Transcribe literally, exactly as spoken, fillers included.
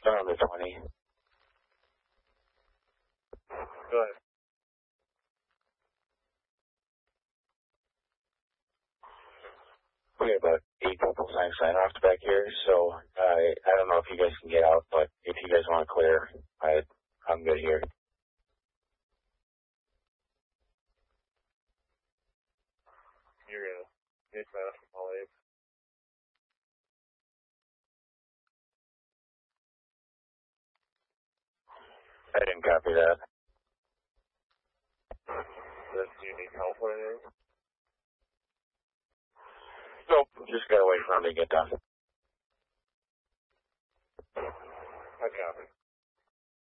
around the twenty. Go ahead. We have about eight people sign sign off back here, so I I don't know if you guys can get out, but if you guys want to clear, I I'm good here. You're gonna get sign off from all eight. I didn't copy that. Then do you need help or anything? Nope, just gotta wait for him to get done. I copy.